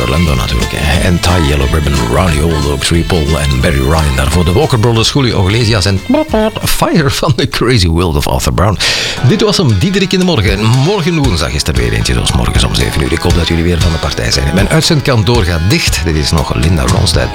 Orlando natuurlijk. En Tie Yellow Ribbon, Ronnie Old Oak Tree, Paul en Barry Ryan. Daarvoor de Walker Brothers, Julio Iglesias en Fire van The Crazy World of Arthur Brown. Dit was hem, Diederik in de morgen. Morgen woensdag is er weer eentje, zoals morgens om 7 uur. Ik hoop dat jullie weer van de partij zijn. Mijn uitzendkantoor gaat dicht. Dit is nog Linda Ronstadt.